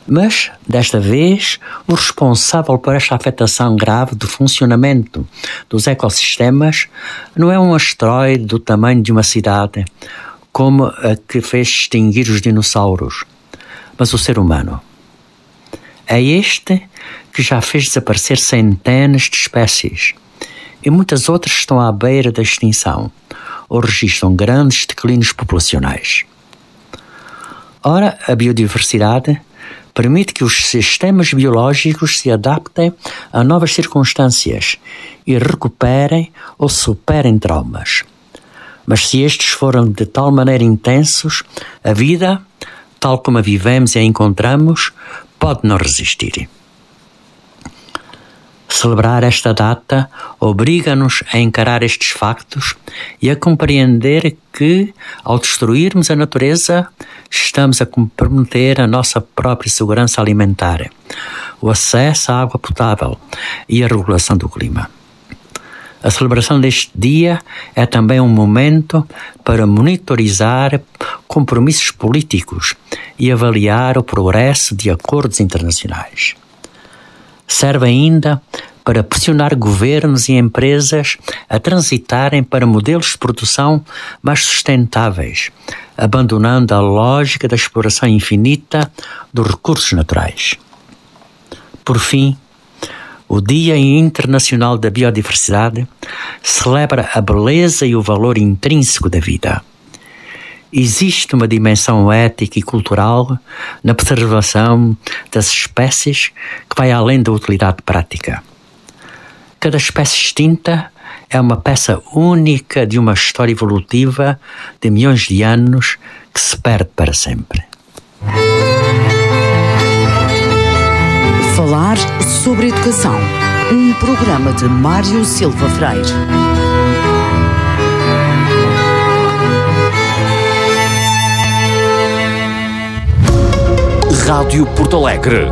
Mas, desta vez, o responsável por esta afetação grave do funcionamento dos ecossistemas não é um asteroide do tamanho de uma cidade, como a que fez extinguir os dinossauros, mas o ser humano. É este que já fez desaparecer centenas de espécies, e muitas outras estão à beira da extinção, ou registram grandes declínios populacionais. Ora, a biodiversidade permite que os sistemas biológicos se adaptem a novas circunstâncias e recuperem ou superem traumas. Mas se estes foram de tal maneira intensos, a vida, tal como a vivemos e a encontramos, pode não resistir. Celebrar esta data obriga-nos a encarar estes factos e a compreender que, ao destruirmos a natureza, estamos a comprometer a nossa própria segurança alimentar, o acesso à água potável e a regulação do clima. A celebração deste dia é também um momento para monitorizar compromissos políticos e avaliar o progresso de acordos internacionais. Serve ainda para pressionar governos e empresas a transitarem para modelos de produção mais sustentáveis, abandonando a lógica da exploração infinita dos recursos naturais. Por fim, o Dia Internacional da Biodiversidade celebra a beleza e o valor intrínseco da vida. Existe uma dimensão ética e cultural na preservação das espécies que vai além da utilidade prática. Cada espécie extinta é uma peça única de uma história evolutiva de milhões de anos que se perde para sempre. Falar sobre Educação, um programa de Mário Silva Freire. Rádio Porto Alegre.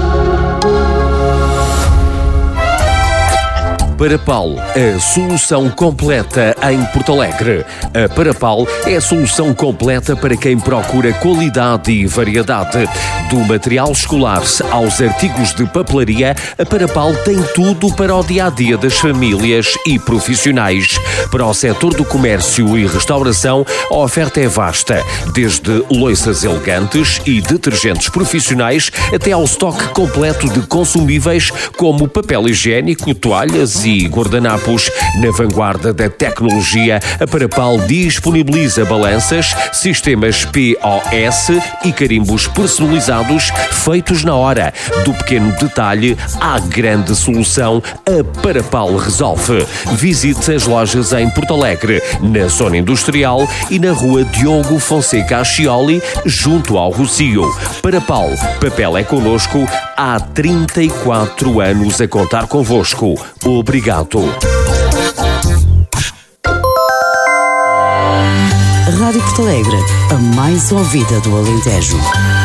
Parapal, a solução completa em Porto Alegre. A Parapal é a solução completa para quem procura qualidade e variedade. Do material escolar aos artigos de papelaria, a Parapal tem tudo para o dia-a-dia das famílias e profissionais. Para o setor do comércio e restauração, a oferta é vasta, desde loiças elegantes e detergentes profissionais até ao estoque completo de consumíveis como papel higiênico, toalhas e guardanapos. Na vanguarda da tecnologia, a Parapal disponibiliza balanças, sistemas POS e carimbos personalizados feitos na hora. Do pequeno detalhe à grande solução, a Parapal resolve. Visite as lojas em Porto Alegre, na zona industrial e na rua Diogo Fonseca Ascioli, junto ao Rocio. Parapal, papel é connosco, há 34 anos a contar convosco. Obrigado. Rádio Porto Alegre, a mais ouvida do Alentejo.